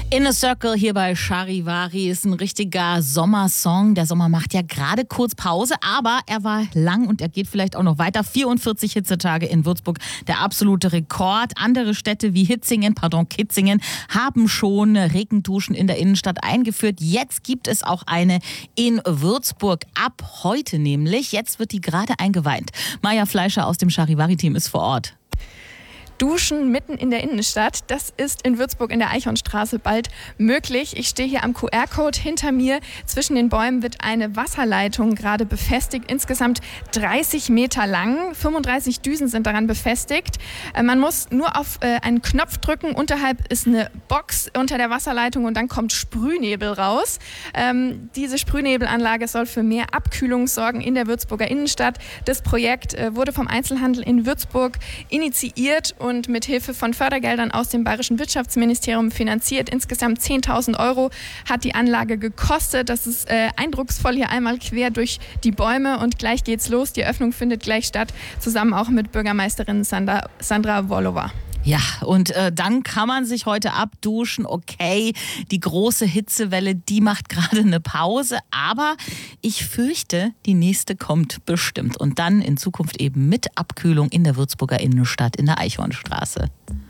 Inner Circle hier bei Charivari ist ein richtiger Sommersong. Der Sommer macht ja gerade kurz Pause, aber er war lang und er geht vielleicht auch noch weiter. 44 Hitzetage in Würzburg, der absolute Rekord. Andere Städte wie Kitzingen haben schon Regenduschen in der Innenstadt eingeführt. Jetzt gibt es auch eine in Würzburg, ab heute nämlich. Jetzt wird die gerade eingeweiht. Maja Fleischer aus dem Charivari-Team ist vor Ort. Duschen mitten in der Innenstadt, das ist in Würzburg in der Eichhornstraße bald möglich. Ich stehe hier am QR-Code hinter mir. Zwischen den Bäumen wird eine Wasserleitung gerade befestigt, insgesamt 30 Meter lang. 35 Düsen sind daran befestigt. Man muss nur auf einen Knopf drücken. Unterhalb ist eine Box unter der Wasserleitung und dann kommt Sprühnebel raus. Diese Sprühnebelanlage soll für mehr Abkühlung sorgen in der Würzburger Innenstadt. Das Projekt wurde vom Einzelhandel in Würzburg initiiert und mit Hilfe von Fördergeldern aus dem Bayerischen Wirtschaftsministerium finanziert. Insgesamt 10.000 € hat die Anlage gekostet. Das ist eindrucksvoll hier einmal quer durch die Bäume und gleich geht's los. Die Eröffnung findet gleich statt, zusammen auch mit Bürgermeisterin Sandra Wolova. Ja, und dann kann man sich heute abduschen. Okay, die große Hitzewelle, die macht gerade eine Pause. Aber ich fürchte, die nächste kommt bestimmt. Und dann in Zukunft eben mit Abkühlung in der Würzburger Innenstadt in der Eichhornstraße.